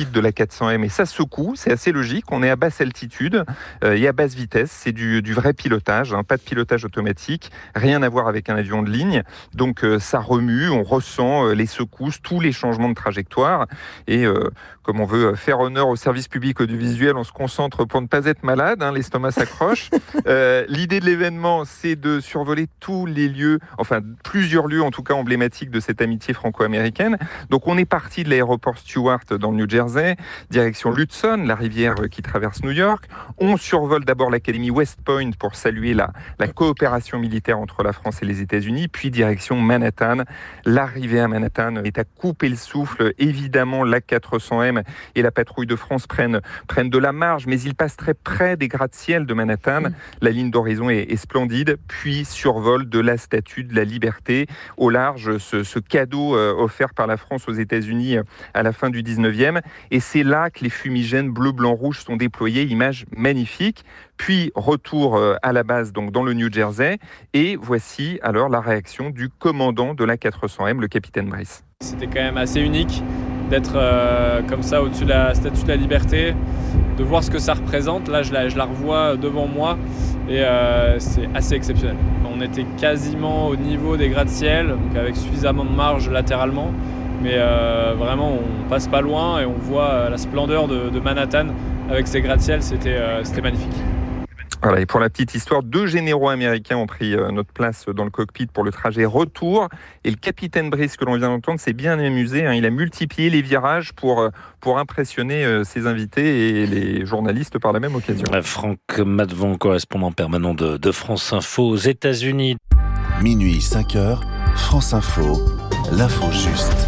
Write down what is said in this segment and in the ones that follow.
cockpit de la 400M et ça secoue, c'est assez logique. On est à basse altitude et à basse vitesse. C'est du vrai pilotage, pas de pilotage automatique, rien à voir avec un avion de ligne. Donc ça remue, on ressent les secousses, tous les changements de trajectoire. Et comme on veut faire honneur au service public audiovisuel, on se concentre pour ne pas être malade, l'estomac s'accroche. L'idée de l'événement, c'est de survoler tous les lieux, enfin plusieurs lieux en tout cas emblématiques de cette amitié franco-américaine. Donc on est parti de l'aéroport Stewart dans le New Jersey, direction l'Hudson, la rivière qui traverse New York. On survole d'abord l'académie West Point pour saluer la coopération militaire entre la France et les États-Unis, puis direction Manhattan. L'arrivée à Manhattan est à couper le souffle. Évidemment, la 400M et la patrouille de France prennent de la marge, mais ils passent très près des gratte-ciel de Manhattan. La ligne d'horizon est splendide, puis survol de la Statue de la Liberté au large, ce cadeau offert par la France aux États-Unis à la fin du 19e. Et c'est là que les fumigènes bleu, blanc, rouge sont déployés, image magnifique. Puis retour à la base, donc dans le New Jersey. Et voici alors la réaction du commandant de la 400M, le capitaine Brice. C'était quand même assez unique d'être comme ça au-dessus de la Statue de la Liberté, de voir ce que ça représente. Là, je la revois devant moi et c'est assez exceptionnel. On était quasiment au niveau des gratte-ciel, donc avec suffisamment de marge latéralement. Mais vraiment, on passe pas loin et on voit la splendeur de Manhattan avec ses gratte-ciel. C'était magnifique. Voilà, et pour la petite histoire, 2 généraux américains ont pris notre place dans le cockpit pour le trajet retour. Et le capitaine Brice, que l'on vient d'entendre, s'est bien amusé. Il a multiplié les virages pour impressionner ses invités et les journalistes par la même occasion. Franck Matvon, correspondant permanent de France Info aux États-Unis. Minuit 5h, France Info, l'info juste.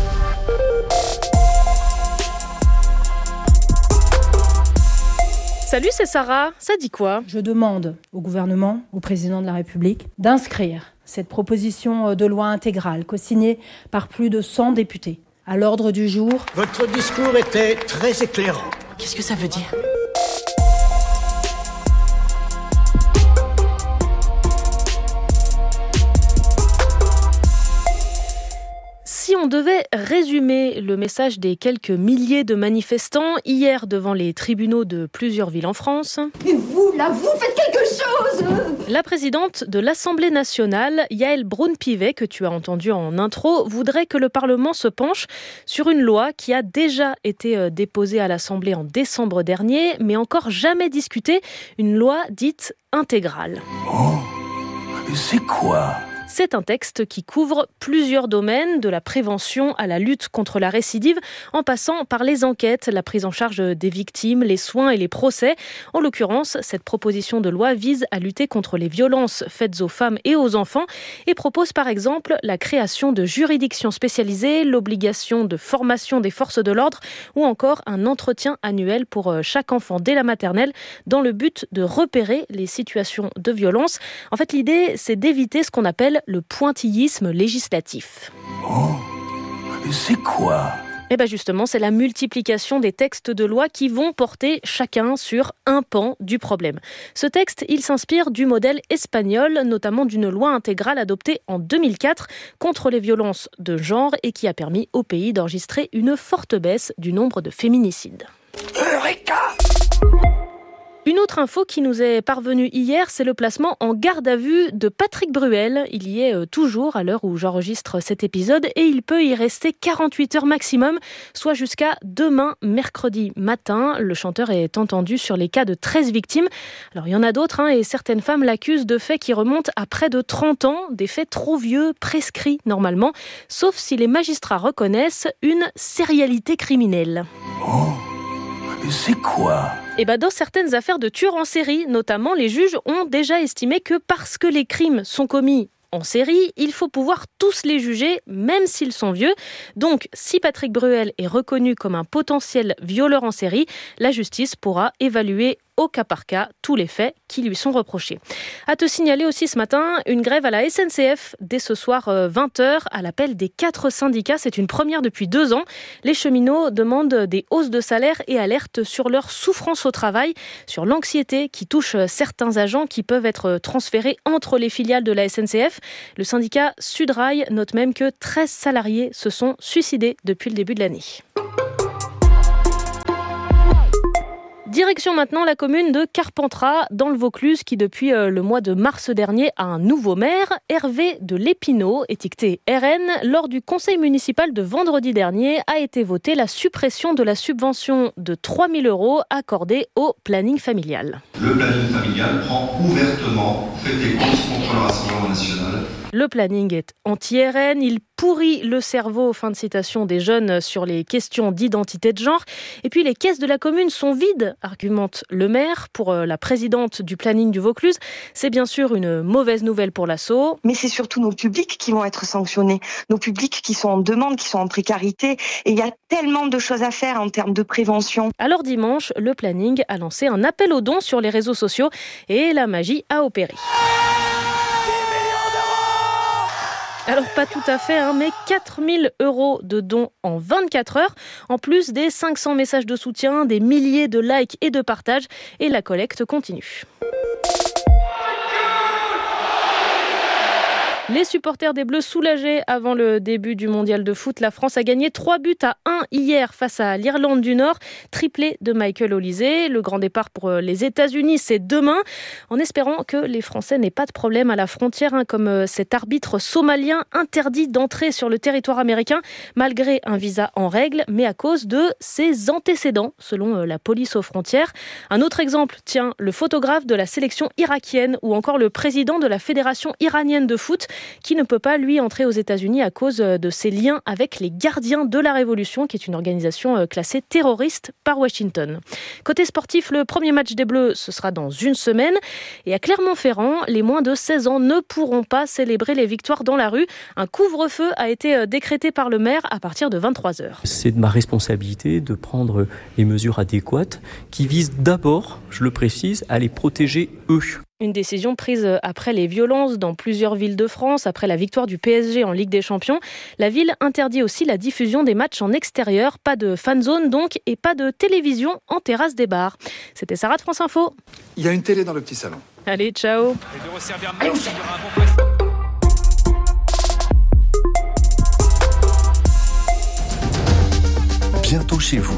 Salut, c'est Sarah. Ça dit quoi ? Je demande au gouvernement, au président de la République, d'inscrire cette proposition de loi intégrale co-signée par plus de 100 députés à l'ordre du jour. Votre discours était très éclairant. Qu'est-ce que ça veut dire ? Si on devait résumer le message des quelques milliers de manifestants hier devant les tribunaux de plusieurs villes en France... Et vous, là, vous faites quelque chose ! La présidente de l'Assemblée nationale, Yaël Braun-Pivet, que tu as entendu en intro, voudrait que le Parlement se penche sur une loi qui a déjà été déposée à l'Assemblée en décembre dernier, mais encore jamais discutée, une loi dite intégrale. Oh, c'est quoi ? C'est un texte qui couvre plusieurs domaines, de la prévention à la lutte contre la récidive, en passant par les enquêtes, la prise en charge des victimes, les soins et les procès. En l'occurrence, cette proposition de loi vise à lutter contre les violences faites aux femmes et aux enfants et propose par exemple la création de juridictions spécialisées, l'obligation de formation des forces de l'ordre ou encore un entretien annuel pour chaque enfant dès la maternelle dans le but de repérer les situations de violence. En fait, l'idée, c'est d'éviter ce qu'on appelle le pointillisme législatif. Oh, c'est quoi ? Eh bien justement, c'est la multiplication des textes de loi qui vont porter chacun sur un pan du problème. Ce texte, il s'inspire du modèle espagnol, notamment d'une loi intégrale adoptée en 2004 contre les violences de genre et qui a permis au pays d'enregistrer une forte baisse du nombre de féminicides. Eureka ! Une autre info qui nous est parvenue hier, c'est le placement en garde à vue de Patrick Bruel. Il y est toujours à l'heure où j'enregistre cet épisode et il peut y rester 48 heures maximum, soit jusqu'à demain, mercredi matin. Le chanteur est entendu sur les cas de 13 victimes. Alors il y en a d'autres et certaines femmes l'accusent de faits qui remontent à près de 30 ans, des faits trop vieux, prescrits normalement, sauf si les magistrats reconnaissent une sérialité criminelle. Oh, c'est quoi ? Dans certaines affaires de tueurs en série, notamment, les juges ont déjà estimé que parce que les crimes sont commis en série, il faut pouvoir tous les juger, même s'ils sont vieux. Donc, si Patrick Bruel est reconnu comme un potentiel violeur en série, la justice pourra évaluer au cas par cas tous les faits qui lui sont reprochés. À te signaler aussi ce matin, une grève à la SNCF dès ce soir 20h à l'appel des 4 syndicats. C'est une première depuis 2 ans. Les cheminots demandent des hausses de salaire et alertent sur leur souffrance au travail, sur l'anxiété qui touche certains agents qui peuvent être transférés entre les filiales de la SNCF. Le syndicat Sudrail note même que 13 salariés se sont suicidés depuis le début de l'année. Direction maintenant la commune de Carpentras, dans le Vaucluse, qui depuis le mois de mars dernier a un nouveau maire, Hervé de Lépinaud, étiqueté RN. Lors du conseil municipal de vendredi dernier a été votée la suppression de la subvention de 3 000 € accordée au planning familial. Le planning familial prend ouvertement fait et cause contre le Rassemblement national. Le planning est anti-RN, il pourrit le cerveau, fin de citation, des jeunes sur les questions d'identité de genre. Et puis les caisses de la commune sont vides, argumente le maire. Pour la présidente du planning du Vaucluse, c'est bien sûr une mauvaise nouvelle pour l'asso. Mais c'est surtout nos publics qui vont être sanctionnés, nos publics qui sont en demande, qui sont en précarité. Et il y a tellement de choses à faire en termes de prévention. Alors dimanche, le planning a lancé un appel aux dons sur les réseaux sociaux et la magie a opéré. Alors pas tout à fait, mais 4 000 € de dons en 24 heures, en plus des 500 messages de soutien, des milliers de likes et de partages, et la collecte continue. Les supporters des Bleus soulagés avant le début du mondial de foot. La France a gagné 3-1 hier face à l'Irlande du Nord. Triplé de Michael Olise. Le grand départ pour les États-Unis, c'est demain. En espérant que les Français n'aient pas de problème à la frontière, comme cet arbitre somalien interdit d'entrer sur le territoire américain malgré un visa en règle, mais à cause de ses antécédents, selon la police aux frontières. Un autre exemple, le photographe de la sélection irakienne ou encore le président de la Fédération iranienne de foot qui ne peut pas, lui, entrer aux États-Unis à cause de ses liens avec les Gardiens de la Révolution, qui est une organisation classée terroriste par Washington. Côté sportif, le premier match des Bleus, ce sera dans une semaine. Et à Clermont-Ferrand, les moins de 16 ans ne pourront pas célébrer les victoires dans la rue. Un couvre-feu a été décrété par le maire à partir de 23h. C'est de ma responsabilité de prendre les mesures adéquates qui visent d'abord, je le précise, à les protéger eux. Une décision prise après les violences dans plusieurs villes de France, après la victoire du PSG en Ligue des Champions. La ville interdit aussi la diffusion des matchs en extérieur. Pas de fan zone donc et pas de télévision en terrasse des bars. C'était Sarah de France Info. Il y a une télé dans le petit salon. Allez, ciao. Bientôt chez vous.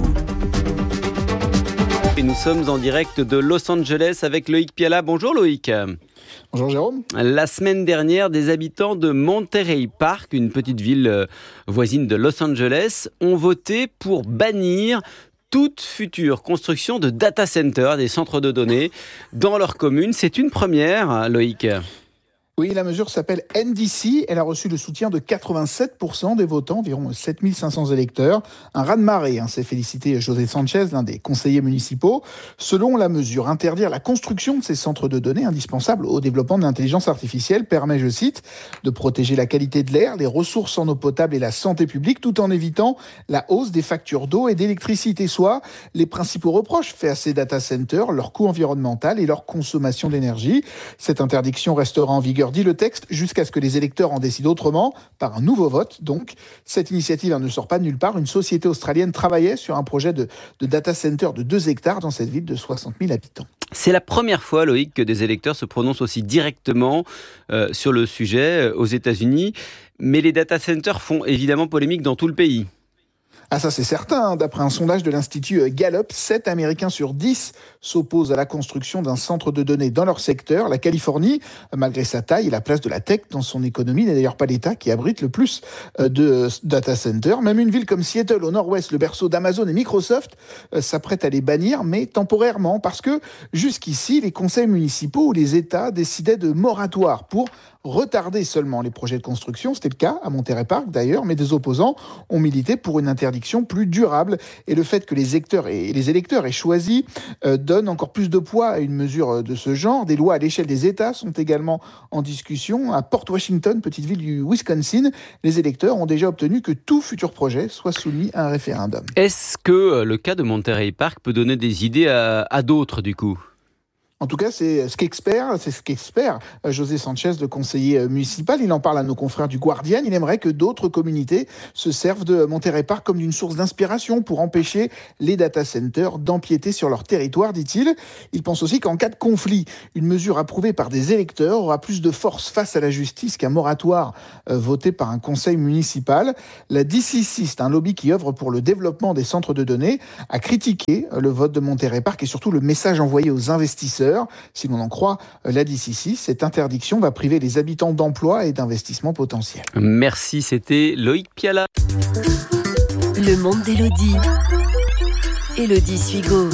Et nous sommes en direct de Los Angeles avec Loïc Piala. Bonjour Loïc. Bonjour Jérôme. La semaine dernière, des habitants de Monterey Park, une petite ville voisine de Los Angeles, ont voté pour bannir toute future construction de data centers, des centres de données, dans leur commune. C'est une première, Loïc. Oui, la mesure s'appelle NDC. Elle a reçu le soutien de 87% des votants, environ 7500 électeurs. Un raz-de-marée, s'est félicité José Sanchez, l'un des conseillers municipaux. Selon la mesure, interdire la construction de ces centres de données indispensables au développement de l'intelligence artificielle permet, je cite, de protéger la qualité de l'air, les ressources en eau potable et la santé publique, tout en évitant la hausse des factures d'eau et d'électricité, soit les principaux reproches faits à ces data centers, leur coût environnemental et leur consommation d'énergie. Cette interdiction restera en vigueur, dit le texte, jusqu'à ce que les électeurs en décident autrement, par un nouveau vote. Donc, cette initiative ne sort pas de nulle part. Une société australienne travaillait sur un projet de data center de 2 hectares dans cette ville de 60 000 habitants. C'est la première fois, Loïc, que des électeurs se prononcent aussi directement sur le sujet aux États-Unis. Mais les data centers font évidemment polémique dans tout le pays. Ah, ça c'est certain. D'après un sondage de l'Institut Gallup, 7 Américains sur 10 s'opposent à la construction d'un centre de données dans leur secteur. La Californie, malgré sa taille et la place de la tech dans son économie, n'est d'ailleurs pas l'État qui abrite le plus de data centers. Même une ville comme Seattle, au nord-ouest, le berceau d'Amazon et Microsoft, s'apprête à les bannir, mais temporairement, parce que jusqu'ici, les conseils municipaux ou les États décidaient de moratoires pour retarder seulement les projets de construction. C'était le cas à Monterey Park d'ailleurs, mais des opposants ont milité pour une interdiction plus durable. Et le fait que les électeurs aient choisi donne encore plus de poids à une mesure de ce genre. Des lois à l'échelle des États sont également en discussion. À Port Washington, petite ville du Wisconsin, les électeurs ont déjà obtenu que tout futur projet soit soumis à un référendum. Est-ce que le cas de Monterey Park peut donner des idées à d'autres du coup ? En tout cas, c'est ce qu'espère José Sanchez, le conseiller municipal. Il en parle à nos confrères du Guardian. Il aimerait que d'autres communautés se servent de Monterrey Park comme d'une source d'inspiration pour empêcher les data centers d'empiéter sur leur territoire, dit-il. Il pense aussi qu'en cas de conflit, une mesure approuvée par des électeurs aura plus de force face à la justice qu'un moratoire voté par un conseil municipal. La DCC, c'est un lobby qui œuvre pour le développement des centres de données, a critiqué le vote de Monterrey Park et surtout le message envoyé aux investisseurs. Si l'on en croit la DCC, cette interdiction va priver les habitants d'emplois et d'investissements potentiels. Merci, c'était Loïc Piala. Le monde d'Élodie. Élodie Suigo.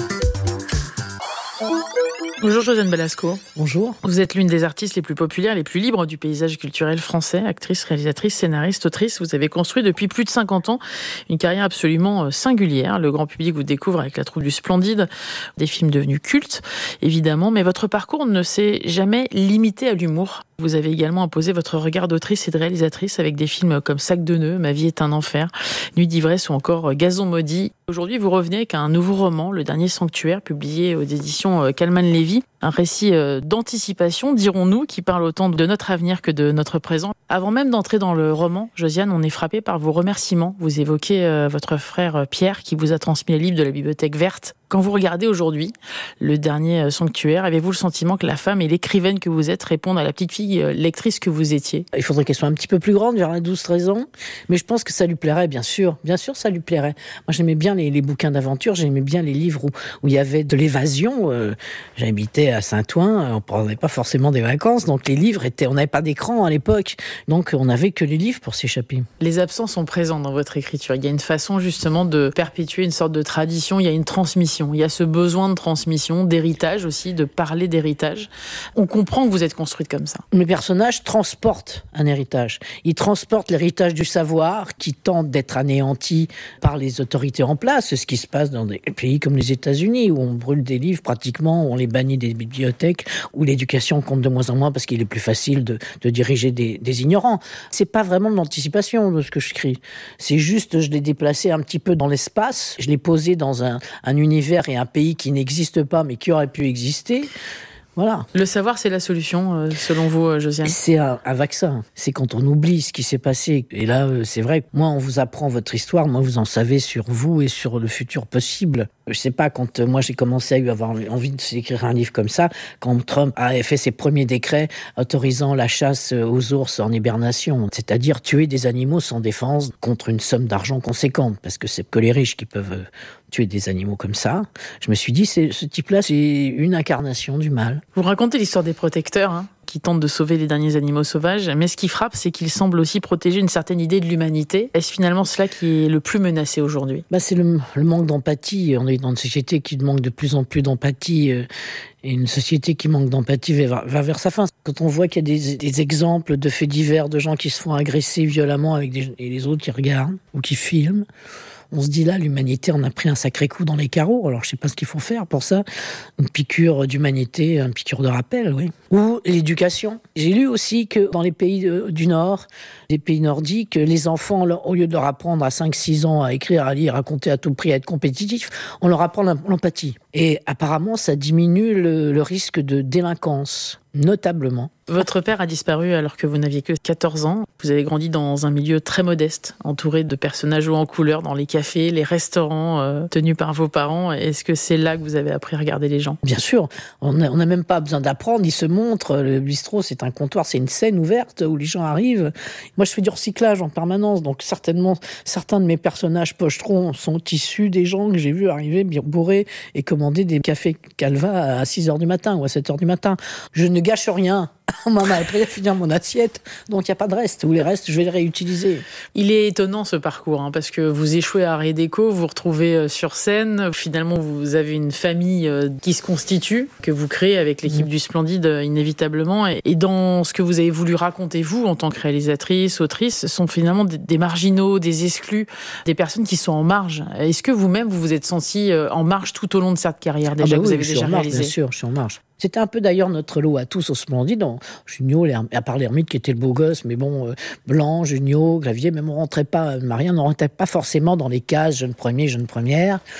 Bonjour Josiane Balasco. Bonjour. Vous êtes l'une des artistes les plus populaires, les plus libres du paysage culturel français, actrice, réalisatrice, scénariste, autrice. Vous avez construit depuis plus de 50 ans une carrière absolument singulière. Le grand public vous découvre avec La Troupe du Splendide, des films devenus cultes, évidemment, mais votre parcours ne s'est jamais limité à l'humour. Vous avez également imposé votre regard d'autrice et de réalisatrice avec des films comme Sac de nœuds, Ma vie est un enfer, Nuit d'ivresse ou encore Gazon maudit. Aujourd'hui, vous revenez avec un nouveau roman, Le Dernier Sanctuaire, publié aux éditions Calman-Lévy. Un récit d'anticipation, dirons-nous, qui parle autant de notre avenir que de notre présent. Avant même d'entrer dans le roman, Josiane, on est frappé par vos remerciements. Vous évoquez votre frère Pierre qui vous a transmis les livres de la Bibliothèque Verte. Quand vous regardez aujourd'hui Le Dernier Sanctuaire, avez-vous le sentiment que la femme et l'écrivaine que vous êtes répondent à la petite fille lectrice que vous étiez ? Il faudrait qu'elle soit un petit peu plus grande, vers 12-13 ans. Mais je pense que ça lui plairait, bien sûr. Bien sûr, ça lui plairait. Moi, j'aimais bien les bouquins d'aventure. J'aimais bien les livres où il y avait de l'évasion. J'habitais à Saint-Ouen. On ne prenait pas forcément des vacances. Donc, les livres on n'avait pas d'écran à l'époque. Donc, on n'avait que les livres pour s'échapper. Les absents sont présents dans votre écriture. Il y a une façon, justement, de perpétuer une sorte de tradition. Il y a une transmission. Il y a ce besoin de transmission, d'héritage aussi, de parler d'héritage. On comprend que vous êtes construite comme ça. Mes personnages transportent un héritage. Ils transportent l'héritage du savoir qui tente d'être anéanti par les autorités en place. C'est ce qui se passe dans des pays comme les États-Unis où on brûle des livres pratiquement, où on les bannit des bibliothèques, où l'éducation compte de moins en moins parce qu'il est plus facile de diriger des ignorants. C'est pas vraiment de l'anticipation de ce que j'écris. C'est juste, je l'ai déplacé un petit peu dans l'espace. Je l'ai posé dans un univers et un pays qui n'existe pas mais qui aurait pu exister. Voilà. Le savoir, c'est la solution, selon vous, Josiane ? C'est un vaccin. C'est quand on oublie ce qui s'est passé. Et là, c'est vrai que moi, on vous apprend votre histoire. Moi, vous en savez sur vous et sur le futur possible. Je sais pas, quand moi, j'ai commencé à avoir envie d'écrire un livre comme ça, quand Trump a fait ses premiers décrets autorisant la chasse aux ours en hibernation, c'est-à-dire tuer des animaux sans défense contre une somme d'argent conséquente, parce que c'est que les riches qui peuvent tuer des animaux comme ça. Je me suis dit, ce type-là, c'est une incarnation du mal. Vous racontez l'histoire des protecteurs, qui tentent de sauver les derniers animaux sauvages, mais ce qui frappe, c'est qu'ils semblent aussi protéger une certaine idée de l'humanité. Est-ce finalement cela qui est le plus menacé aujourd'hui ? C'est le manque d'empathie. On est dans une société qui manque de plus en plus d'empathie. Et une société qui manque d'empathie va vers sa fin. Quand on voit qu'il y a des exemples de faits divers, de gens qui se font agresser violemment et les autres qui regardent ou qui filment, on se dit là, l'humanité en a pris un sacré coup dans les carreaux. Alors, je sais pas ce qu'il faut faire pour ça. Une piqûre d'humanité, une piqûre de rappel, oui. Ou l'éducation. J'ai lu aussi que dans les pays du Nord, des pays nordiques, les enfants, au lieu de leur apprendre à 5-6 ans à écrire, à lire, à compter à tout prix, à être compétitifs, on leur apprend l'empathie. Et apparemment, ça diminue le risque de délinquance, notablement. Votre père a disparu alors que vous n'aviez que 14 ans. Vous avez grandi dans un milieu très modeste, entouré de personnages hauts en couleur dans les cafés, les restaurants tenus par vos parents. Est-ce que c'est là que vous avez appris à regarder les gens ? Bien sûr, on n'a même pas besoin d'apprendre, ils se montrent. Le bistrot, c'est un comptoir, c'est une scène ouverte où les gens arrivent. Moi, je fais du recyclage en permanence, donc certainement, certains de mes personnages pochetrons sont issus des gens que j'ai vus arriver bien bourrés et commander des cafés Calva à 6h du matin ou à 7h du matin. Je ne gâche rien. Maman a pris à finir mon assiette, donc il n'y a pas de reste. Ou les restes, je vais les réutiliser. Il est étonnant ce parcours, parce que vous échouez à Art Déco, vous vous retrouvez sur scène. Finalement, vous avez une famille qui se constitue, que vous créez avec l'équipe du Splendide, inévitablement. Et dans ce que vous avez voulu raconter, vous, en tant que réalisatrice, autrice, ce sont finalement des marginaux, des exclus, des personnes qui sont en marge. Est-ce que vous-même, vous vous êtes senti en marge tout au long de cette carrière déjà, que vous avez déjà réalisé ? Bien sûr, je suis en marge. C'était un peu d'ailleurs notre lot à tous au Splendide. Junio, à part l'ermite qui était le beau gosse, mais bon, Blanc, Junio, Clavier, même on rentrait pas, Maria ne rentrait pas forcément dans les cases jeune premier, jeune première.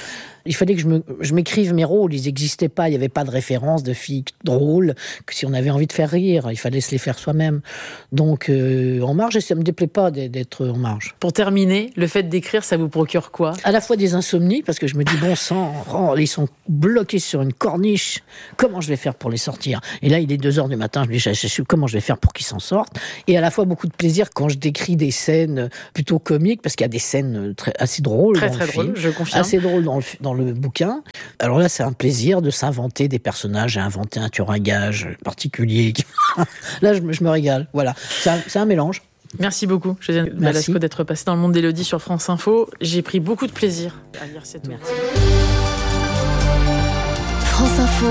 Il fallait que je m'écrive mes rôles. Ils n'existaient pas. Il n'y avait pas de référence de filles drôles. Que si on avait envie de faire rire, il fallait se les faire soi-même. Donc, En Marge, ça ne me déplaît pas d'être En Marge. Pour terminer, le fait d'écrire, ça vous procure quoi ? À la fois des insomnies, parce que je me dis, bon sang, ils sont bloqués sur une corniche. Comment je vais faire pour les sortir ? Et là, il est 2h du matin, je me dis, je sais comment je vais faire pour qu'ils s'en sortent. Et à la fois beaucoup de plaisir quand je décris des scènes plutôt comiques, parce qu'il y a des scènes assez drôles dans le film. Drôle, je confirme. Assez drôles dans le bouquin. Alors là, c'est un plaisir de s'inventer des personnages, et inventer un tueur à gages particulier. Là, je me régale. Voilà, c'est un mélange. Merci beaucoup, Josiane Balasco, d'être passée dans Le Monde d'Élodie sur France Info. J'ai pris beaucoup de plaisir à lire cette œuvre. France Info.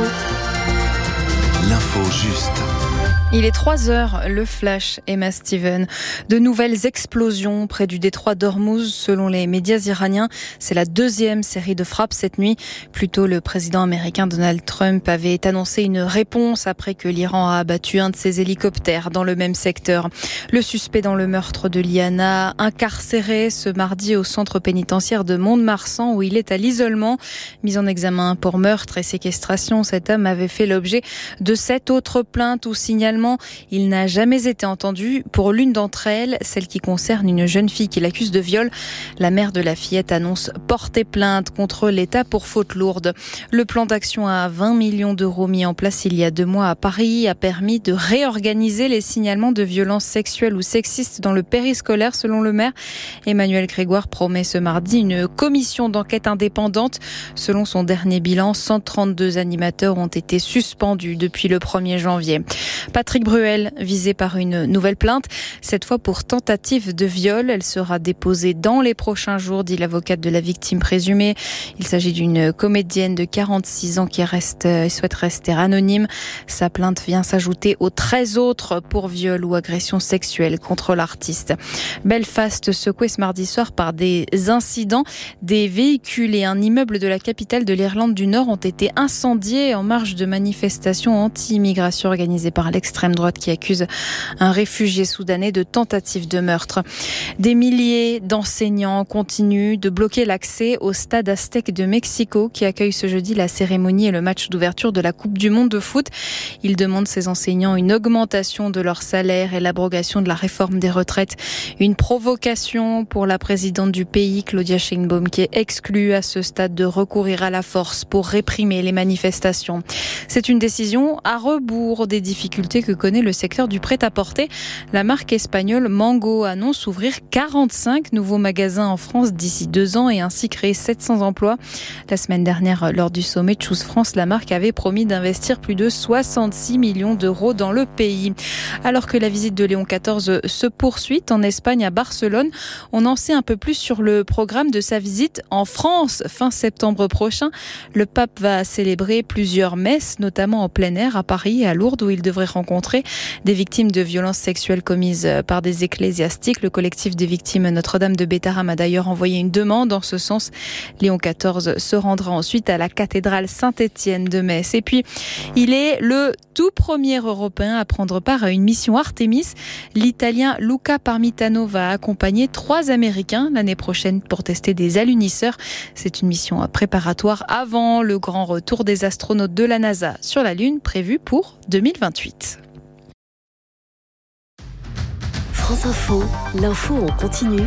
L'info juste. Il est 3h, le flash, Emma Steven. De nouvelles explosions près du détroit d'Ormuz, selon les médias iraniens. C'est la 2e série de frappes cette nuit. Plus tôt, le président américain Donald Trump avait annoncé une réponse après que l'Iran a abattu un de ses hélicoptères dans le même secteur. Le suspect dans le meurtre de Liana, incarcéré ce mardi au centre pénitentiaire de Mont-de-Marsan, où il est à l'isolement. Mis en examen pour meurtre et séquestration, cet homme avait fait l'objet de 7 autres plaintes ou signalements. Il n'a jamais été entendu. Pour l'une d'entre elles, celle qui concerne une jeune fille qu'il accuse de viol, la mère de la fillette annonce porter plainte contre l'État pour faute lourde. Le plan d'action à 20 millions d'euros mis en place il y a 2 mois à Paris a permis de réorganiser les signalements de violences sexuelles ou sexistes dans le périscolaire, selon le maire. Emmanuel Grégoire promet ce mardi une commission d'enquête indépendante. Selon son dernier bilan, 132 animateurs ont été suspendus depuis le 1er janvier. Patrick Bruel, visé par une nouvelle plainte, cette fois pour tentative de viol. Elle sera déposée dans les prochains jours, dit l'avocate de la victime présumée. Il s'agit d'une comédienne de 46 ans qui souhaite rester anonyme. Sa plainte vient s'ajouter aux 13 autres pour viol ou agression sexuelle contre l'artiste. Belfast secoué ce mardi soir par des incidents. Des véhicules et un immeuble de la capitale de l'Irlande du Nord ont été incendiés en marge de manifestations anti-immigration organisées par l'extrême droite qui accuse un réfugié soudanais de tentative de meurtre. Des milliers d'enseignants continuent de bloquer l'accès au stade Aztec de Mexico qui accueille ce jeudi la cérémonie et le match d'ouverture de la Coupe du Monde de foot. Ils demandent ces enseignants une augmentation de leur salaire et l'abrogation de la réforme des retraites. Une provocation pour la présidente du pays, Claudia Sheinbaum, qui est exclue à ce stade de recourir à la force pour réprimer les manifestations. C'est une décision à rebours des difficultés que connaît le secteur du prêt-à-porter. La marque espagnole Mango annonce ouvrir 45 nouveaux magasins en France d'ici 2 ans et ainsi créer 700 emplois. La semaine dernière, lors du sommet de Choose France, la marque avait promis d'investir plus de 66 millions d'euros dans le pays. Alors que la visite de Léon XIV se poursuit en Espagne, à Barcelone, on en sait un peu plus sur le programme de sa visite en France fin septembre prochain. Le pape va célébrer plusieurs messes, notamment en plein air à Paris et à Lourdes, où il devrait rencontrer des victimes de violences sexuelles commises par des ecclésiastiques. Le collectif des victimes Notre-Dame de Bétharram a d'ailleurs envoyé une demande en ce sens. Léon XIV se rendra ensuite à la cathédrale Saint-Étienne de Metz. Et puis, il est le tout premier Européen à prendre part à une mission Artemis. L'Italien Luca Parmitano va accompagner 3 Américains l'année prochaine pour tester des alunisseurs. C'est une mission préparatoire avant le grand retour des astronautes de la NASA sur la Lune, prévu pour 2028. France Info, l'info en continu.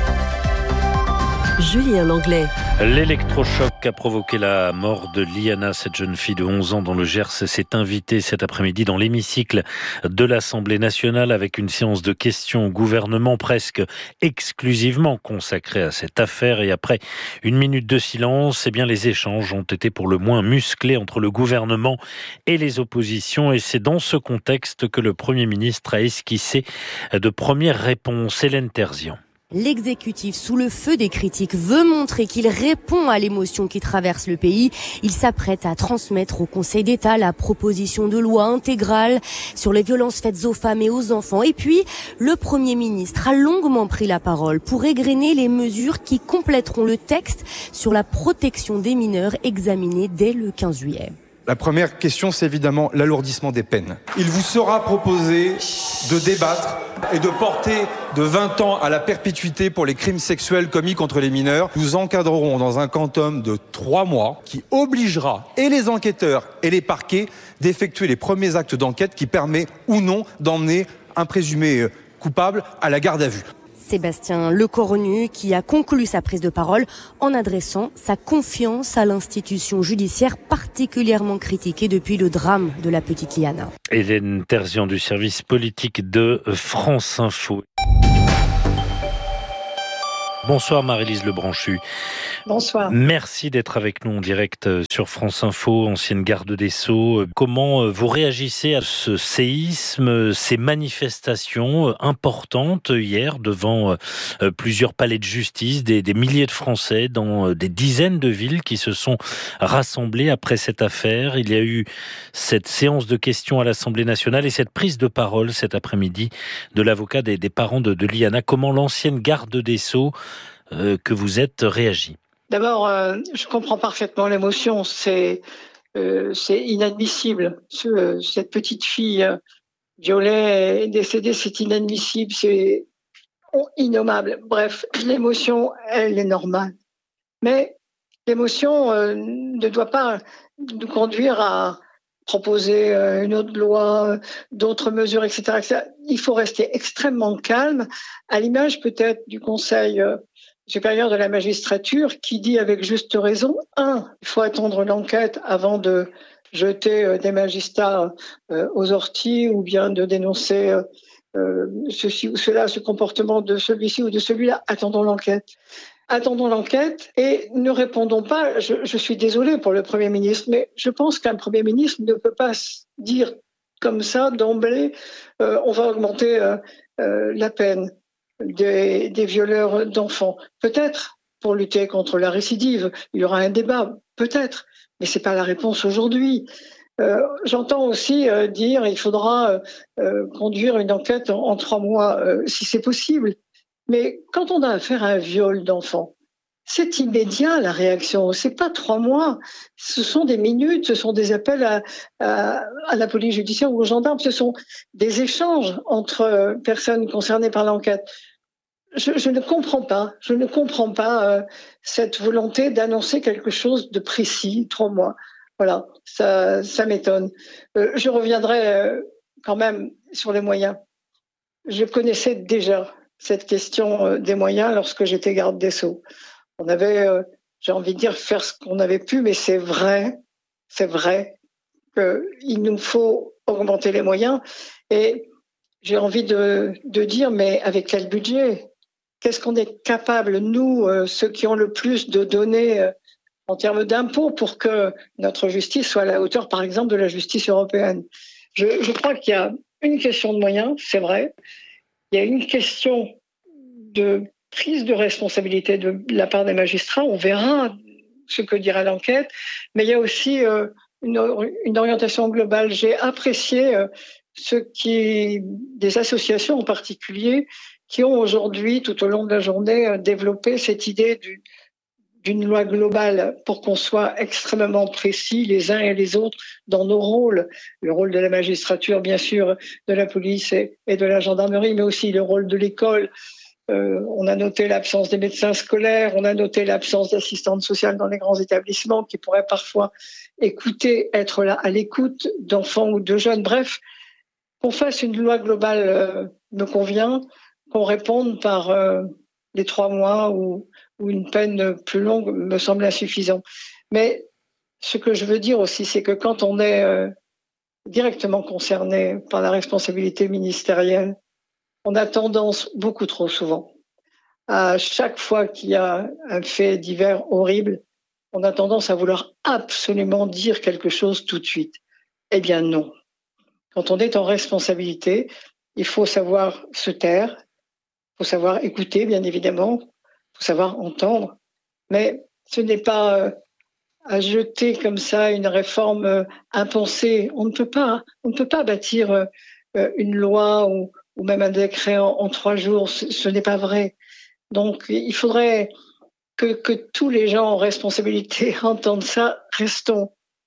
Julien Langlais. L'électrochoc a provoqué la mort de Liana, cette jeune fille de 11 ans dans le Gers, s'est invitée cet après-midi dans l'hémicycle de l'Assemblée nationale avec une séance de questions au gouvernement presque exclusivement consacrée à cette affaire. Et après une minute de silence, les échanges ont été pour le moins musclés entre le gouvernement et les oppositions. Et c'est dans ce contexte que le Premier ministre a esquissé de premières réponses. Hélène Terzian. L'exécutif, sous le feu des critiques, veut montrer qu'il répond à l'émotion qui traverse le pays. Il s'apprête à transmettre au Conseil d'État la proposition de loi intégrale sur les violences faites aux femmes et aux enfants. Et puis, le Premier ministre a longuement pris la parole pour égrener les mesures qui compléteront le texte sur la protection des mineurs examiné dès le 15 juillet. La première question, c'est évidemment l'alourdissement des peines. Il vous sera proposé de débattre et de porter de 20 ans à la perpétuité pour les crimes sexuels commis contre les mineurs. Nous encadrerons dans un quantum de 3 mois qui obligera et les enquêteurs et les parquets d'effectuer les premiers actes d'enquête qui permet ou non d'emmener un présumé coupable à la garde à vue. Sébastien Lecornu qui a conclu sa prise de parole en adressant sa confiance à l'institution judiciaire particulièrement critiquée depuis le drame de la petite Liana. Hélène Terzian du service politique de France Info. Bonsoir Marie-Lise Lebranchu. Bonsoir. Merci d'être avec nous en direct sur France Info, ancienne garde des Sceaux. Comment vous réagissez à ce séisme, ces manifestations importantes hier devant plusieurs palais de justice, des milliers de Français dans des dizaines de villes qui se sont rassemblés après cette affaire. Il y a eu cette séance de questions à l'Assemblée nationale et cette prise de parole cet après-midi de l'avocat des parents de Liana. Comment l'ancienne garde des Sceaux que vous êtes réagi? D'abord, je comprends parfaitement l'émotion. C'est inadmissible. Cette petite fille violée et décédée, c'est inadmissible, c'est innommable. Bref, l'émotion, elle est normale. Mais l'émotion ne doit pas nous conduire à proposer une autre loi, d'autres mesures, etc. Il faut rester extrêmement calme, à l'image peut-être du Conseil supérieur de la magistrature qui dit avec juste raison, il faut attendre l'enquête avant de jeter des magistrats aux orties ou bien de dénoncer ceci ou cela, ce comportement de celui-ci ou de celui-là. Attendons l'enquête et ne répondons pas. Je suis désolée pour le Premier ministre, mais je pense qu'un Premier ministre ne peut pas dire comme ça d'emblée on va augmenter la peine des violeurs d'enfants. Peut-être pour lutter contre la récidive, il y aura un débat, peut-être, mais c'est pas la réponse aujourd'hui. J'entends aussi dire il faudra conduire une enquête en 3 mois, si c'est possible. Mais quand on a affaire à un viol d'enfant, c'est immédiat la réaction, c'est pas 3 mois, ce sont des minutes, ce sont des appels à la police judiciaire ou aux gendarmes, ce sont des échanges entre personnes concernées par l'enquête. Je ne comprends pas cette volonté d'annoncer quelque chose de précis, 3 mois. Voilà, ça m'étonne. Je reviendrai quand même sur les moyens. Je connaissais déjà cette question des moyens lorsque j'étais garde des Sceaux. On avait, j'ai envie de dire, faire ce qu'on avait pu, mais c'est vrai qu'il nous faut augmenter les moyens. Et j'ai envie de dire, mais avec quel budget ? Qu'est-ce qu'on est capable, nous, ceux qui ont le plus de données en termes d'impôts, pour que notre justice soit à la hauteur, par exemple, de la justice européenne ? Je crois qu'il y a une question de moyens, c'est vrai. Il y a une question de prise de responsabilité de la part des magistrats. On verra ce que dira l'enquête. Mais il y a aussi une orientation globale. J'ai apprécié des associations en particulier qui ont aujourd'hui, tout au long de la journée, développé cette idée d'une loi globale pour qu'on soit extrêmement précis les uns et les autres dans nos rôles. Le rôle de la magistrature, bien sûr, de la police et de la gendarmerie, mais aussi le rôle de l'école. On a noté l'absence des médecins scolaires, on a noté l'absence d'assistantes sociales dans les grands établissements qui pourraient parfois être là à l'écoute d'enfants ou de jeunes. Bref, qu'on fasse une loi globale me convient, qu'on réponde par les 3 mois ou une peine plus longue me semble insuffisant. Mais ce que je veux dire aussi, c'est que quand on est directement concerné par la responsabilité ministérielle, on a tendance, beaucoup trop souvent, à chaque fois qu'il y a un fait divers horrible, on a tendance à vouloir absolument dire quelque chose tout de suite. Eh bien non. Quand on est en responsabilité, il faut savoir se taire, il faut savoir écouter, bien évidemment, il faut savoir entendre, mais ce n'est pas à jeter comme ça une réforme impensée. On ne peut pas bâtir une loi ou même un décret en 3 jours, ce n'est pas vrai. Donc il faudrait que tous les gens en responsabilité entendent ça. Restons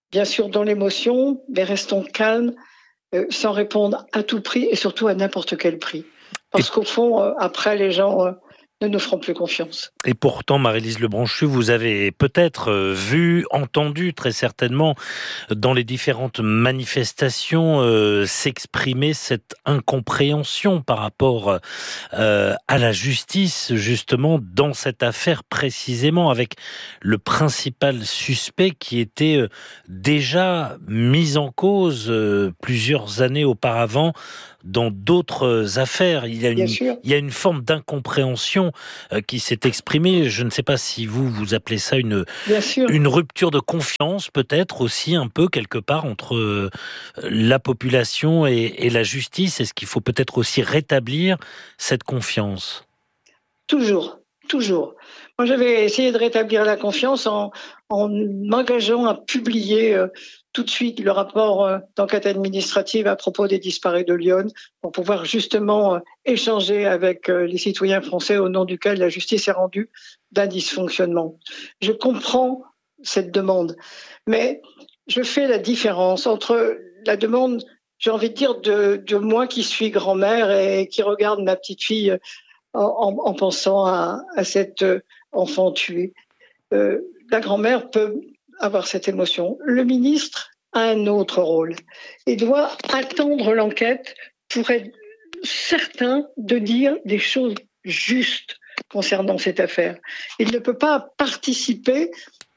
bien sûr dans l'émotion, mais restons calmes, sans répondre à tout prix et surtout à n'importe quel prix. Parce qu'au fond, après, les gens ne nous feront plus confiance. Et pourtant, Marie-Lise Lebranchu, vous avez peut-être vu, entendu très certainement dans les différentes manifestations s'exprimer cette incompréhension par rapport à la justice, justement, dans cette affaire précisément, avec le principal suspect qui était déjà mis en cause plusieurs années auparavant dans d'autres affaires. Il y a une forme d'incompréhension qui s'est exprimée. Je ne sais pas si vous appelez ça une rupture de confiance, peut-être aussi un peu quelque part entre la population et la justice. Est-ce qu'il faut peut-être aussi rétablir cette confiance ? Toujours. Moi, j'avais essayé de rétablir la confiance en m'engageant à publier tout de suite le rapport d'enquête administrative à propos des disparus de Lyon pour pouvoir justement échanger avec les citoyens français au nom duquel la justice est rendue d'un dysfonctionnement. Je comprends cette demande, mais je fais la différence entre la demande, j'ai envie de dire, de moi qui suis grand-mère et qui regarde ma petite fille en pensant à cet enfant tué. La grand-mère peut avoir cette émotion. Le ministre a un autre rôle et doit attendre l'enquête pour être certain de dire des choses justes concernant cette affaire. Il ne peut pas participer,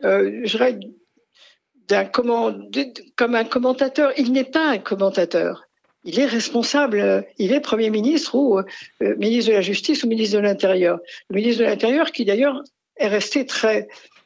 comme un commentateur. Il n'est pas un commentateur. Il est responsable, il est Premier ministre ou ministre de la Justice ou ministre de l'Intérieur. Le ministre de l'Intérieur qui d'ailleurs est resté très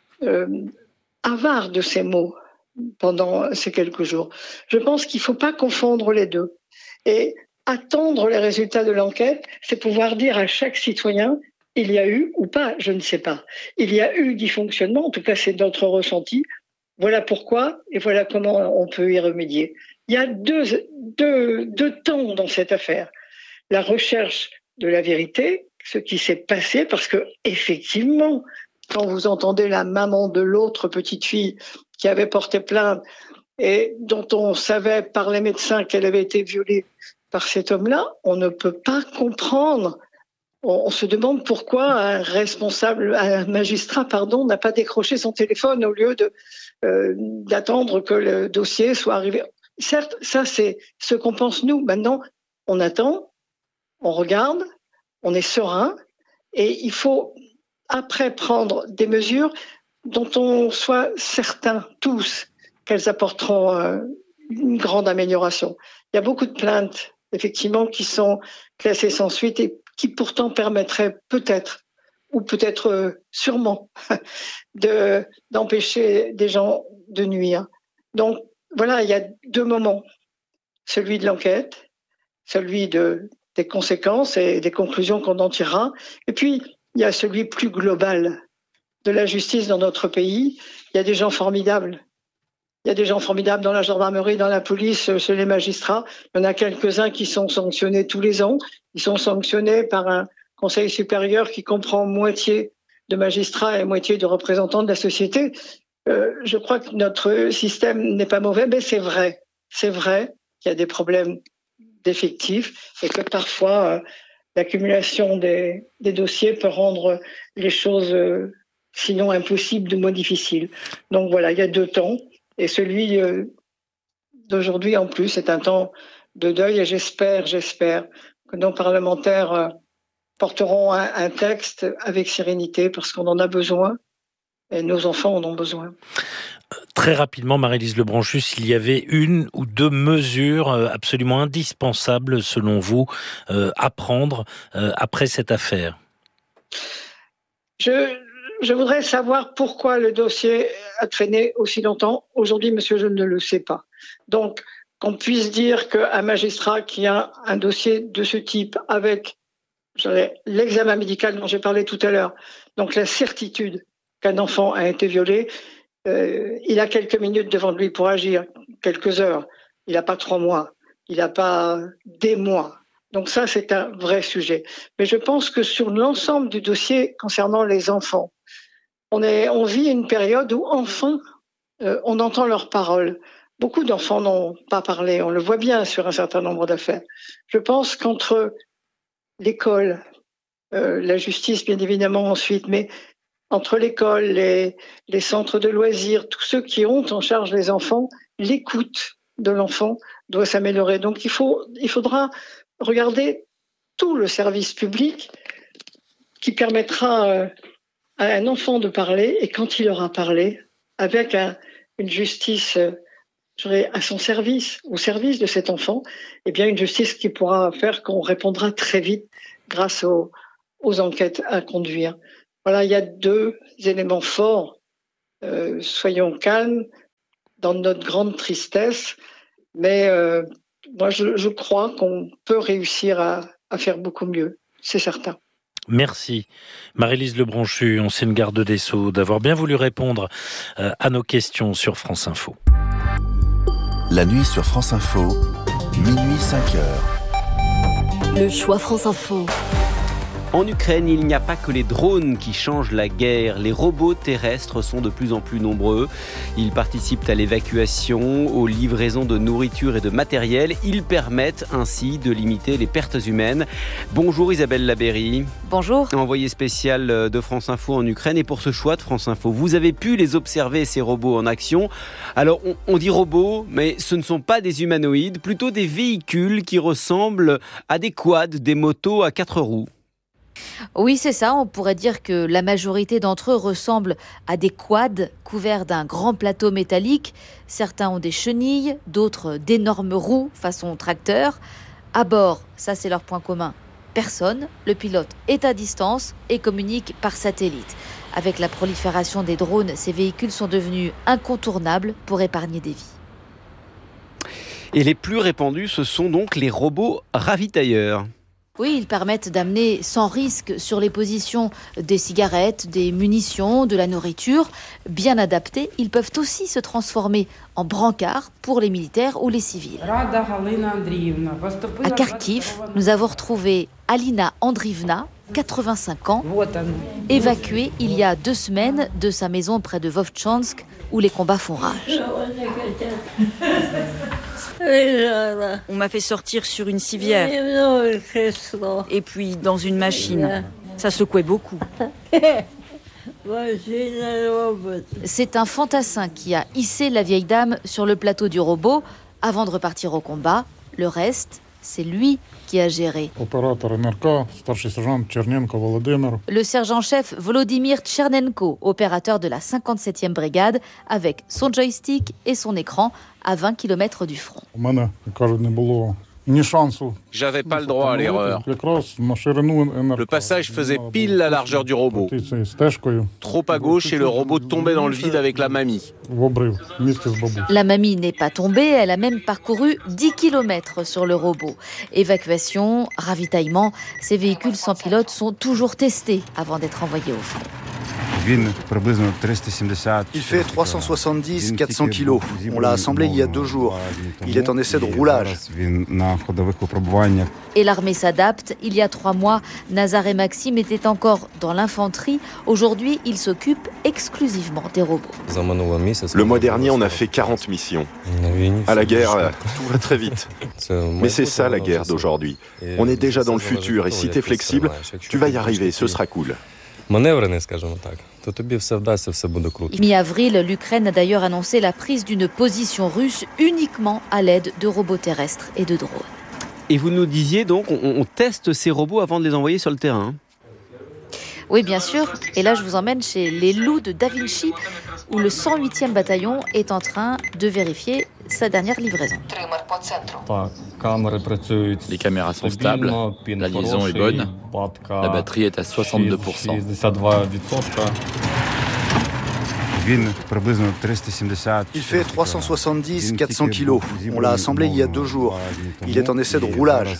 avare de ses mots pendant ces quelques jours. Je pense qu'il ne faut pas confondre les deux. Et attendre les résultats de l'enquête, c'est pouvoir dire à chaque citoyen, il y a eu ou pas, je ne sais pas. Il y a eu dysfonctionnement, en tout cas c'est notre ressenti. Voilà pourquoi et voilà comment on peut y remédier. Il y a deux temps dans cette affaire. La recherche de la vérité, ce qui s'est passé, parce que effectivement, quand vous entendez la maman de l'autre petite fille qui avait porté plainte et dont on savait par les médecins qu'elle avait été violée par cet homme-là, on ne peut pas comprendre. On se demande pourquoi un magistrat, n'a pas décroché son téléphone au lieu d'attendre que le dossier soit arrivé. Certes, ça c'est ce qu'on pense nous. Maintenant, on attend, on regarde, on est serein et il faut après prendre des mesures dont on soit certain tous qu'elles apporteront une grande amélioration. Il y a beaucoup de plaintes, effectivement, qui sont classées sans suite et qui pourtant permettraient peut-être, ou peut-être sûrement, d'empêcher des gens de nuire. Donc voilà, il y a deux moments. Celui de l'enquête, celui des conséquences et des conclusions qu'on en tirera. Et puis, il y a celui plus global de la justice dans notre pays. Il y a des gens formidables. Il y a des gens formidables dans la gendarmerie, dans la police, chez les magistrats. Il y en a quelques-uns qui sont sanctionnés tous les ans. Ils sont sanctionnés par un conseil supérieur qui comprend moitié de magistrats et moitié de représentants de la société. Je crois que notre système n'est pas mauvais, mais c'est vrai. C'est vrai qu'il y a des problèmes d'effectifs et que parfois l'accumulation des dossiers peut rendre les choses sinon impossibles, du moins difficiles. Donc voilà, il y a deux temps. Et celui d'aujourd'hui, en plus, est un temps de deuil. Et j'espère que nos parlementaires porteront un texte avec sérénité parce qu'on en a besoin et nos enfants en ont besoin. Très rapidement, Marie-Lise Lebranchu, s'il y avait une ou deux mesures absolument indispensables, selon vous, à prendre après cette affaire. Je voudrais savoir pourquoi le dossier a traîné aussi longtemps. Aujourd'hui, monsieur, je ne le sais pas. Donc, qu'on puisse dire qu'un magistrat qui a un dossier de ce type avec l'examen médical dont j'ai parlé tout à l'heure, donc la certitude qu'un enfant a été violé, il a quelques minutes devant lui pour agir, quelques heures. Il n'a pas 3 mois, il n'a pas des mois. Donc ça, c'est un vrai sujet. Mais je pense que sur l'ensemble du dossier concernant les enfants, on vit une période où enfin on entend leurs paroles. Beaucoup d'enfants n'ont pas parlé, on le voit bien sur un certain nombre d'affaires. Je pense qu'entre l'école, la justice bien évidemment ensuite, mais entre l'école, les centres de loisirs, tous ceux qui ont en charge les enfants, l'écoute de l'enfant doit s'améliorer. Donc il faudra regarder tout le service public qui permettra à un enfant de parler, et quand il aura parlé, avec une justice à son service, au service de cet enfant, eh bien une justice qui pourra faire qu'on répondra très vite grâce aux enquêtes à conduire. Voilà, il y a 2 éléments forts. Soyons calmes dans notre grande tristesse, mais moi je crois qu'on peut réussir à faire beaucoup mieux, c'est certain. Merci Marie-Lise Lebranchu, ancienne garde des Sceaux, d'avoir bien voulu répondre à nos questions sur France Info. La nuit sur France Info, minuit 5h. Le choix France Info. En Ukraine, il n'y a pas que les drones qui changent la guerre. Les robots terrestres sont de plus en plus nombreux. Ils participent à l'évacuation, aux livraisons de nourriture et de matériel. Ils permettent ainsi de limiter les pertes humaines. Bonjour Isabelle Labéry. Bonjour. Envoyée spéciale de France Info en Ukraine. Et pour ce choix de France Info, vous avez pu les observer, ces robots en action. Alors, on dit robots, mais ce ne sont pas des humanoïdes, plutôt des véhicules qui ressemblent à des quads, des motos à 4 roues. Oui, c'est ça. On pourrait dire que la majorité d'entre eux ressemblent à des quads couverts d'un grand plateau métallique. Certains ont des chenilles, d'autres d'énormes roues façon tracteur. À bord, ça c'est leur point commun, personne. Le pilote est à distance et communique par satellite. Avec la prolifération des drones, ces véhicules sont devenus incontournables pour épargner des vies. Et les plus répandus, ce sont donc les robots ravitailleurs. Oui, ils permettent d'amener sans risque sur les positions des cigarettes, des munitions, de la nourriture. Bien adaptés, ils peuvent aussi se transformer en brancards pour les militaires ou les civils. À Kharkiv, nous avons retrouvé Alina Andrievna, 85 ans, évacuée il y a 2 semaines de sa maison près de Vovchansk, où les combats font rage. On m'a fait sortir sur une civière et puis dans une machine. Ça secouait beaucoup. C'est un fantassin qui a hissé la vieille dame sur le plateau du robot avant de repartir au combat. Le reste, c'est lui qui a géré. Le sergent-chef Volodymyr Tchernenko, opérateur de la 57e brigade, avec son joystick et son écran à 20 km du front. J'avais pas le droit à l'erreur. Le passage faisait pile la largeur du robot. Trop à gauche et le robot tombait dans le vide avec la mamie. La mamie n'est pas tombée, elle a même parcouru 10 km sur le robot. Évacuation, ravitaillement, ces véhicules sans pilote sont toujours testés avant d'être envoyés au front. Il fait 370-400 kilos. On l'a assemblé il y a 2 jours. Il est en essai de roulage. Et l'armée s'adapte. Il y a 3 mois, Nazar et Maxime étaient encore dans l'infanterie. Aujourd'hui, ils s'occupent exclusivement des robots. Le mois dernier, on a fait 40 missions. À la guerre, tout va très vite. Mais c'est ça la guerre d'aujourd'hui. On est déjà dans le futur et si t'es flexible, tu vas y arriver, ce sera cool. Mi-avril, l'Ukraine a d'ailleurs annoncé la prise d'une position russe uniquement à l'aide de robots terrestres et de drones. Et vous nous disiez donc, on teste ces robots avant de les envoyer sur le terrain. Oui, bien sûr. Et là, je vous emmène chez les loups de Da Vinci, où le 108e bataillon est en train de vérifier sa dernière livraison. Les caméras sont stables, la liaison est bonne, la batterie est à 62%. Il fait 370-400 kilos. On l'a assemblé il y a 2 jours. Il est en essai de roulage.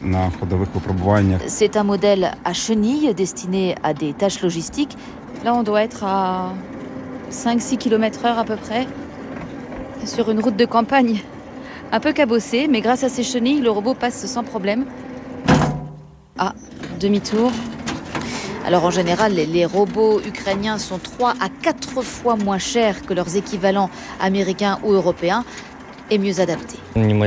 C'est un modèle à chenilles destiné à des tâches logistiques. Là, on doit être à 5-6 km/h à peu près, sur une route de campagne un peu cabossée, mais grâce à ces chenilles, le robot passe sans problème. Ah, demi-tour. Alors en général, les robots ukrainiens sont 3 à 4 fois moins chers que leurs équivalents américains ou européens et mieux adaptés.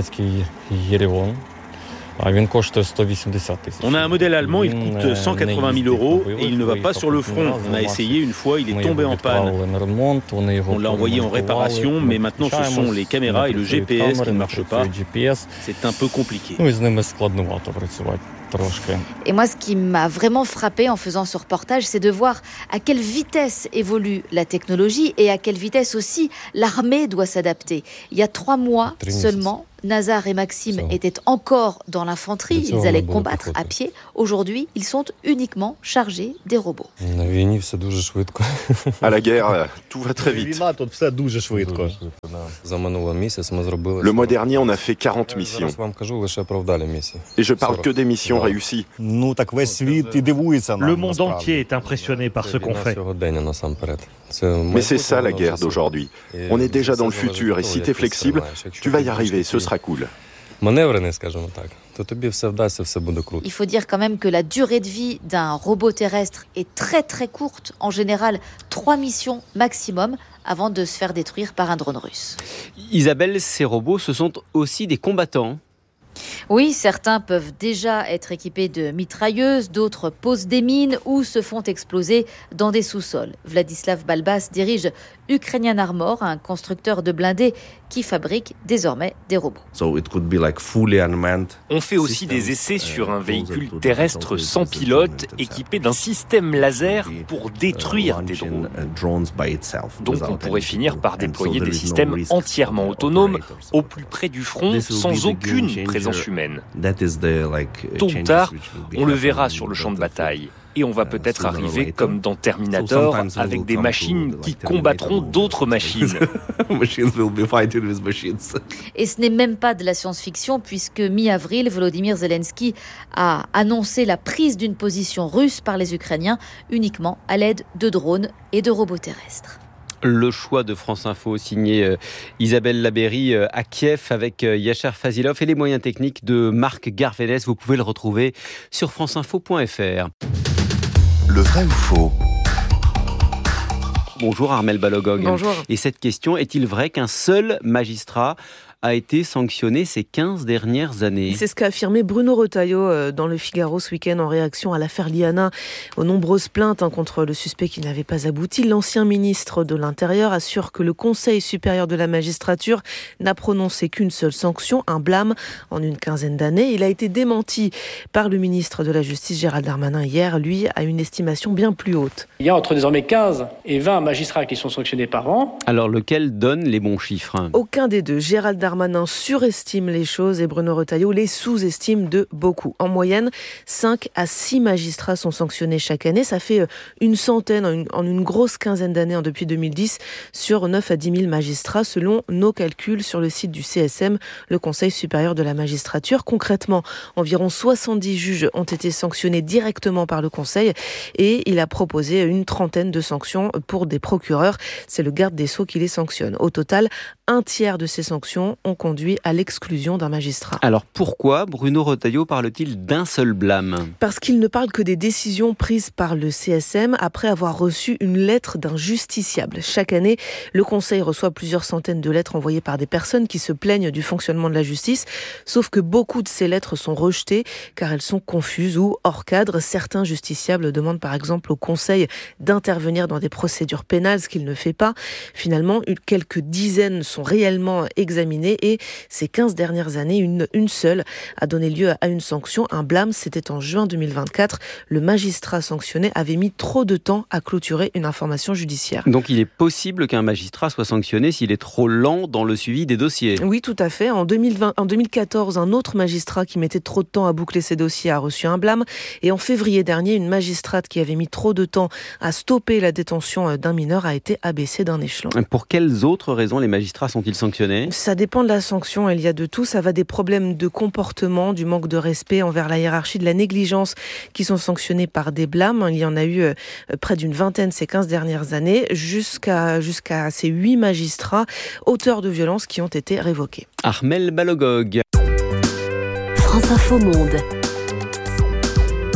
On a un modèle allemand, il coûte 180 000 € et il ne va pas sur le front. On a essayé une fois, il est tombé en panne. On l'a envoyé en réparation, mais maintenant ce sont les caméras et le GPS qui ne marchent pas. C'est un peu compliqué. Et moi, ce qui m'a vraiment frappé en faisant ce reportage, c'est de voir à quelle vitesse évolue la technologie et à quelle vitesse aussi l'armée doit s'adapter. Il y a 3 mois seulement, Nazar et Maxime étaient encore dans l'infanterie, ils allaient combattre à pied. Aujourd'hui, ils sont uniquement chargés des robots. À la guerre, tout va très vite. Le mois dernier, on a fait 40 missions. Et je parle que des missions réussies. Le monde entier est impressionné par ce qu'on fait. Mais c'est ça la guerre d'aujourd'hui. On est déjà dans le futur et si t'es flexible, tu vas y arriver, ce sera cool. Il faut dire quand même que la durée de vie d'un robot terrestre est très très courte. En général, 3 missions maximum avant de se faire détruire par un drone russe. Isabelle, ces robots, ce sont aussi des combattants. Oui, certains peuvent déjà être équipés de mitrailleuses, d'autres posent des mines ou se font exploser dans des sous-sols. Vladislav Balbas dirige Ukrainian Armor, un constructeur de blindés qui fabrique désormais des robots. On fait aussi des essais sur un véhicule terrestre sans pilote équipé d'un système laser pour détruire des drones. Donc on pourrait finir par déployer des systèmes entièrement autonomes au plus près du front sans aucune présence humaine. Tôt ou tard, on le verra sur le champ de bataille. Et on va peut-être arriver comme dans Terminator avec des machines qui combattront d'autres machines. Et ce n'est même pas de la science-fiction puisque mi-avril, Volodymyr Zelensky a annoncé la prise d'une position russe par les Ukrainiens uniquement à l'aide de drones et de robots terrestres. Le choix de France Info signé Isabelle Labéry à Kiev avec Yachar Fazilov et les moyens techniques de Marc Garveles. Vous pouvez le retrouver sur franceinfo.fr. Le vrai ou faux? Bonjour Armelle Balogog. Bonjour. Et cette question, est-il vrai qu'un seul magistrat a été sanctionné ces 15 dernières années? C'est ce qu'a affirmé Bruno Retailleau dans Le Figaro ce week-end en réaction à l'affaire Liana, aux nombreuses plaintes contre le suspect qui n'avait pas abouti. L'ancien ministre de l'Intérieur assure que le Conseil supérieur de la magistrature n'a prononcé qu'une seule sanction, un blâme, en une quinzaine d'années. Il a été démenti par le ministre de la Justice, Gérald Darmanin, hier. Lui a une estimation bien plus haute. Il y a entre désormais 15 et 20 magistrats qui sont sanctionnés par an. Alors lequel donne les bons chiffres? Aucun des deux. Gérald Darmanin surestime les choses et Bruno Retailleau les sous-estime de beaucoup. En moyenne, 5 à 6 magistrats sont sanctionnés chaque année. Ça fait une centaine en une grosse quinzaine d'années depuis 2010 sur 9 à 10 000 magistrats selon nos calculs sur le site du CSM, le Conseil supérieur de la magistrature. Concrètement, environ 70 juges ont été sanctionnés directement par le Conseil et il a proposé une trentaine de sanctions pour des procureurs. C'est le garde des Sceaux qui les sanctionne. Au total, un tiers de ces sanctions ont conduit à l'exclusion d'un magistrat. Alors pourquoi Bruno Retailleau parle-t-il d'un seul blâme? Parce qu'il ne parle que des décisions prises par le CSM après avoir reçu une lettre d'un justiciable. Chaque année, le Conseil reçoit plusieurs centaines de lettres envoyées par des personnes qui se plaignent du fonctionnement de la justice, sauf que beaucoup de ces lettres sont rejetées car elles sont confuses ou hors cadre. Certains justiciables demandent par exemple au Conseil d'intervenir dans des procédures pénales, ce qu'il ne fait pas. Finalement, quelques dizaines sont réellement examinées et ces 15 dernières années, une seule a donné lieu à une sanction, un blâme. C'était en juin 2024. Le magistrat sanctionné avait mis trop de temps à clôturer une information judiciaire. Donc il est possible qu'un magistrat soit sanctionné s'il est trop lent dans le suivi des dossiers? Oui, tout à fait. En 2014, un autre magistrat qui mettait trop de temps à boucler ses dossiers a reçu un blâme. Et en février dernier, une magistrate qui avait mis trop de temps à stopper la détention d'un mineur a été abaissée d'un échelon. Pour quelles autres raisons les magistrats sont-ils sanctionnés? Ça dépend de la sanction. Il y a de tout. Ça va des problèmes de comportement, du manque de respect envers la hiérarchie, de la négligence qui sont sanctionnés par des blâmes. Il y en a eu près d'une vingtaine ces 15 dernières années, jusqu'à ces 8 magistrats auteurs de violences qui ont été révoqués. Armelle Balogog. France Info Monde.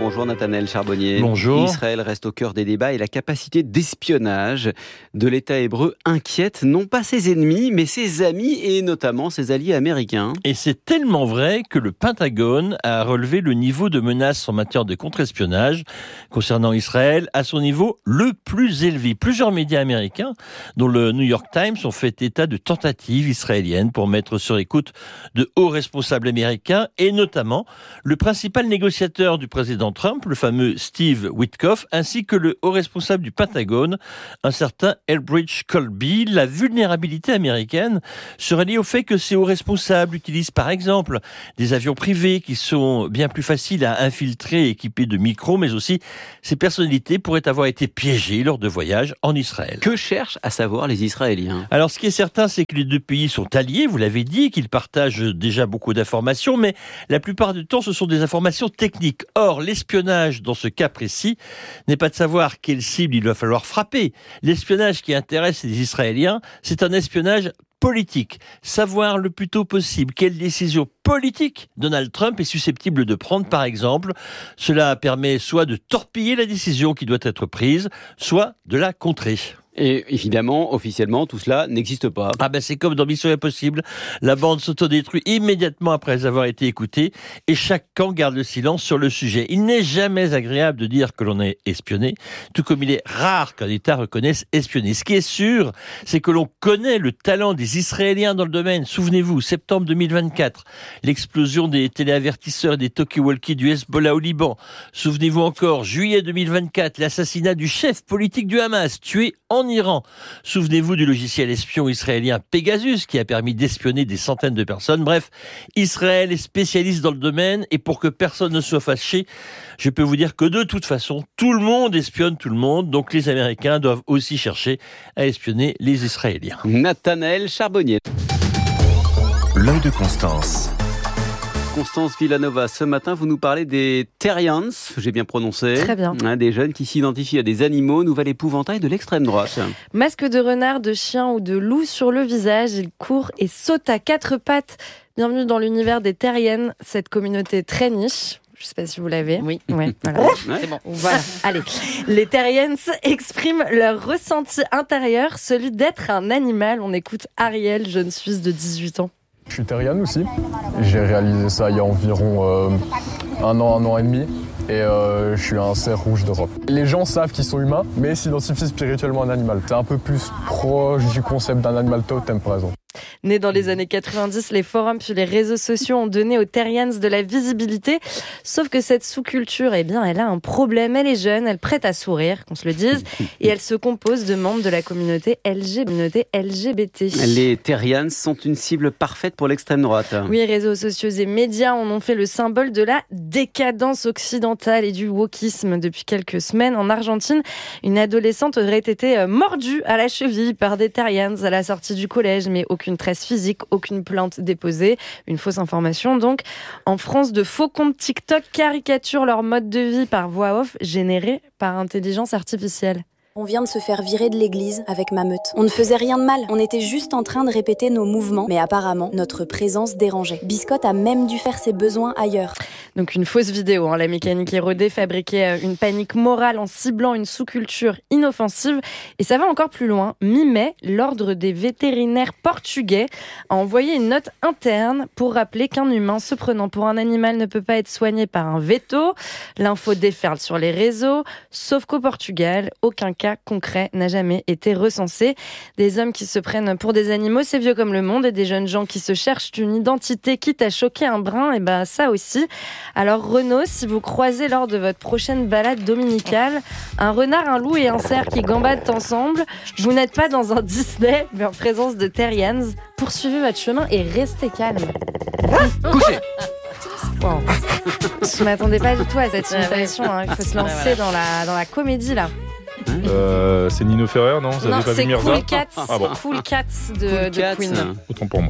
Bonjour Nathanaël Charbonnier. Bonjour. Israël reste au cœur des débats et la capacité d'espionnage de l'État hébreu inquiète non pas ses ennemis, mais ses amis et notamment ses alliés américains. Et c'est tellement vrai que le Pentagone a relevé le niveau de menace en matière de contre-espionnage concernant Israël à son niveau le plus élevé. Plusieurs médias américains, dont le New York Times, ont fait état de tentatives israéliennes pour mettre sur écoute de hauts responsables américains et notamment le principal négociateur du président Trump, le fameux Steve Witkoff, ainsi que le haut responsable du Pentagone, un certain Elbridge Colby. La vulnérabilité américaine serait liée au fait que ces hauts responsables utilisent par exemple des avions privés qui sont bien plus faciles à infiltrer, équipés de micros, mais aussi ces personnalités pourraient avoir été piégées lors de voyages en Israël. Que cherchent à savoir les Israéliens ? Alors ce qui est certain, c'est que les deux pays sont alliés, vous l'avez dit, qu'ils partagent déjà beaucoup d'informations, mais la plupart du temps ce sont des informations techniques. Or, l'espionnage dans ce cas précis n'est pas de savoir quelle cible il va falloir frapper. L'espionnage qui intéresse les Israéliens, c'est un espionnage politique. Savoir le plus tôt possible quelle décision politique Donald Trump est susceptible de prendre, par exemple. Cela permet soit de torpiller la décision qui doit être prise, soit de la contrer. Et évidemment, officiellement, tout cela n'existe pas. Ah ben c'est comme dans Mission Impossible, la bande s'autodétruit immédiatement après avoir été écoutée et chaque camp garde le silence sur le sujet. Il n'est jamais agréable de dire que l'on est espionné, tout comme il est rare qu'un État reconnaisse espionner. Ce qui est sûr, c'est que l'on connaît le talent des Israéliens dans le domaine. Souvenez-vous, septembre 2024, l'explosion des téléavertisseurs et des talkie-walkie du Hezbollah au Liban. Souvenez-vous encore, juillet 2024, l'assassinat du chef politique du Hamas, tué en Iran. Souvenez-vous du logiciel espion israélien Pegasus qui a permis d'espionner des centaines de personnes. Bref, Israël est spécialiste dans le domaine et pour que personne ne soit fâché, je peux vous dire que de toute façon, tout le monde espionne tout le monde, donc les Américains doivent aussi chercher à espionner les Israéliens. Nathanaël Charbonnier. L'œil de Constance. Constance Villanova, ce matin, vous nous parlez des Terrians, j'ai bien prononcé. Très bien. Des jeunes qui s'identifient à des animaux, nouvel épouvantail de l'extrême droite. Masque de renard, de chien ou de loup sur le visage, ils courent et sautent à quatre pattes. Bienvenue dans l'univers des Terriennes, cette communauté très niche. Je ne sais pas si vous l'avez. Oui. Ouais, voilà. C'est bon. Voilà. Allez. Les Terriens expriment leur ressenti intérieur, celui d'être un animal. On écoute Ariel, jeune Suisse de 18 ans. Je suis terrien aussi. J'ai réalisé ça il y a environ un an et demi. Et je suis un cerf rouge d'Europe. Les gens savent qu'ils sont humains, mais s'identifient spirituellement à un animal. C'est un peu plus proche du concept d'un animal totem, par exemple. Nés dans les années 90, les forums puis les réseaux sociaux ont donné aux Terriens de la visibilité. Sauf que cette sous-culture, eh bien, elle a un problème. Elle est jeune, elle prête à sourire, qu'on se le dise, et elle se compose de membres de la communauté LGBT. Les Terrians sont une cible parfaite pour l'extrême droite. Oui, réseaux sociaux et médias en ont fait le symbole de la décadence occidentale et du wokisme. Depuis quelques semaines, en Argentine, une adolescente aurait été mordue à la cheville par des Terrians à la sortie du collège, mais aucune trace physique, aucune plainte déposée, une fausse information. Donc, en France, de faux comptes TikTok caricaturent leur mode de vie par voix off générée par intelligence artificielle. On vient de se faire virer de l'église avec ma meute. On ne faisait rien de mal, on était juste en train de répéter nos mouvements, mais apparemment, notre présence dérangeait. Biscotte a même dû faire ses besoins ailleurs. Donc une fausse vidéo, la mécanique érodée fabriquait une panique morale en ciblant une sous-culture inoffensive. Et ça va encore plus loin. Mi-mai, l'ordre des vétérinaires portugais a envoyé une note interne pour rappeler qu'un humain se prenant pour un animal ne peut pas être soigné par un veto. L'info déferle sur les réseaux, sauf qu'au Portugal, aucun cas concret n'a jamais été recensé. Des hommes qui se prennent pour des animaux, c'est vieux comme le monde, et des jeunes gens qui se cherchent une identité quitte à choquer un brin, et ben ça aussi. Alors Renaud, si vous croisez lors de votre prochaine balade dominicale un renard, un loup et un cerf qui gambadent ensemble, vous n'êtes pas dans un Disney, mais en présence de Terrians. Poursuivez votre chemin et restez calme. Couchez. Wow. Je m'attendais pas du tout à cette invitation. Il faut se lancer dans la comédie là. C'est Nino Ferrer, non? Vous non, avez pas c'est vu Mirza? Cool Cats, Ah bon. Cool Cats de Queen. Autant pour moi.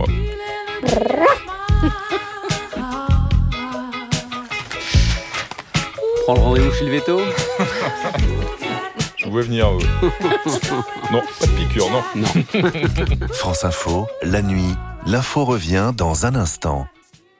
Prends le rendez-vous chez le veto. Je pouvais venir. Non, pas de piqûre, non. France Info, la nuit, l'info revient dans un instant.